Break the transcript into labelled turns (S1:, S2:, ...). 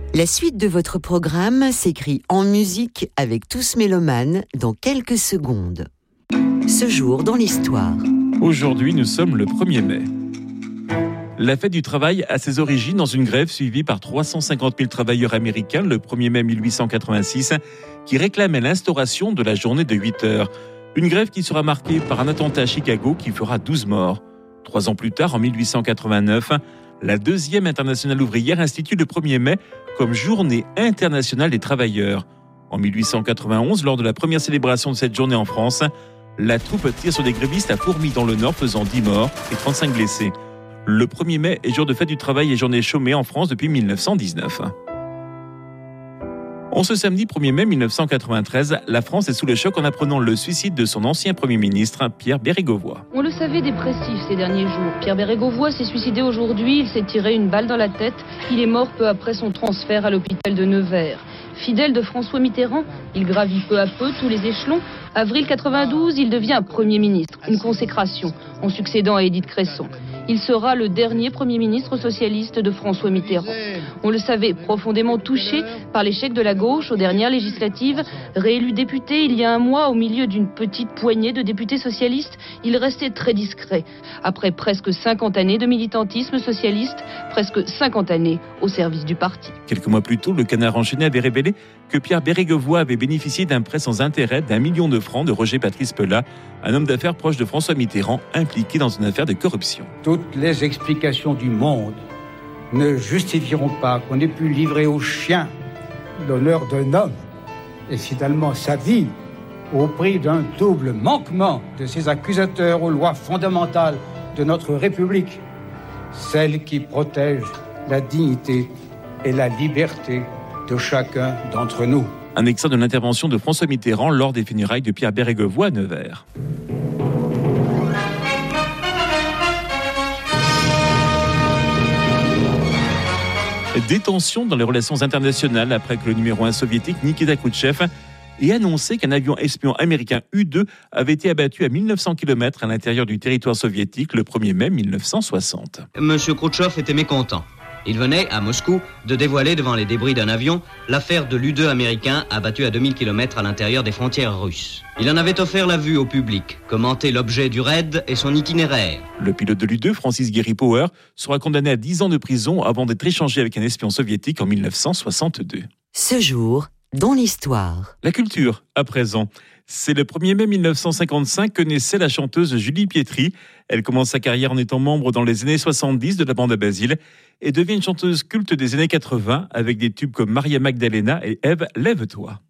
S1: La suite de votre programme s'écrit en musique avec Tous Mélomanes dans quelques secondes. Ce jour dans l'histoire.
S2: Aujourd'hui, nous sommes le 1er mai. La fête du travail a ses origines dans une grève suivie par 350 000 travailleurs américains le 1er mai 1886 qui réclamaient l'instauration de la journée de 8 heures. Une grève qui sera marquée par un attentat à Chicago qui fera 12 morts. 3 ans plus tard, en 1889, la deuxième internationale ouvrière institue le 1er mai comme journée internationale des travailleurs. En 1891, lors de la première célébration de cette journée en France, la troupe tire sur des grévistes à Fourmies dans le Nord, faisant 10 morts et 35 blessés. Le 1er mai est jour de fête du travail et journée chômée en France depuis 1919. En ce samedi 1er mai 1993, la France est sous le choc en apprenant le suicide de son ancien Premier ministre, Pierre Bérégovoy.
S3: On le savait dépressif ces derniers jours. Pierre Bérégovoy s'est suicidé aujourd'hui, il s'est tiré une balle dans la tête. Il est mort peu après son transfert à l'hôpital de Nevers. Fidèle de François Mitterrand, il gravit peu à peu tous les échelons. Avril 92, il devient Premier ministre, une consécration, en succédant à Édith Cresson. Il sera le dernier Premier ministre socialiste de François Mitterrand. On le savait, profondément touché par l'échec de la gauche aux dernières législatives. Réélu député il y a un mois au milieu d'une petite poignée de députés socialistes, il restait très discret. Après presque 50 années de militantisme socialiste, presque 50 années au service du parti.
S2: Quelques mois plus tôt, le Canard enchaîné avait révélé que Pierre Bérégovoy avait bénéficié d'un prêt sans intérêt d'1 million de francs de Roger Patrice Pelat, un homme d'affaires proche de François Mitterrand, impliqué dans une affaire de corruption.
S4: Toutes les explications du monde ne justifieront pas qu'on ait pu livrer aux chiens l'honneur d'un homme et finalement sa vie au prix d'un double manquement de ses accusateurs aux lois fondamentales de notre République, celles qui protègent la dignité et la liberté de chacun d'entre nous.
S2: Un extrait de l'intervention de François Mitterrand lors des funérailles de Pierre Bérégovoy à Nevers. Des tensions dans les relations internationales après que le numéro 1 soviétique Nikita Khrouchtchev ait annoncé qu'un avion espion américain U-2 avait été abattu à 1900 km à l'intérieur du territoire soviétique le 1er mai 1960.
S5: Monsieur Khrouchtchev était mécontent. Il venait, à Moscou, de dévoiler devant les débris d'un avion l'affaire de l'U-2 américain abattu à 2000 km à l'intérieur des frontières russes. Il en avait offert la vue au public, commenté l'objet du raid et son itinéraire.
S2: Le pilote de l'U-2, Francis Gary Power, sera condamné à 10 ans de prison avant d'être échangé avec un espion soviétique en 1962.
S1: Ce jour dans l'histoire.
S2: La culture, à présent. C'est le 1er mai 1955 que naissait la chanteuse Julie Pietri. Elle commence sa carrière en étant membre dans les années 70 de la bande à Basile et devient une chanteuse culte des années 80 avec des tubes comme Maria Magdalena et Ève, lève-toi.